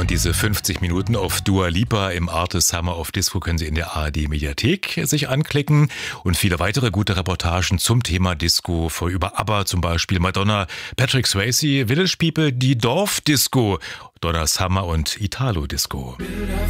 Und diese 50 Minuten auf Dua Lipa im Arte Summer of Disco können Sie in der ARD-Mediathek sich anklicken. Und viele weitere gute Reportagen zum Thema Disco, über ABBA zum Beispiel, Madonna, Patrick Swayze, Village People, die Dorfdisco, Donna Summer und Italo Disco. Bilder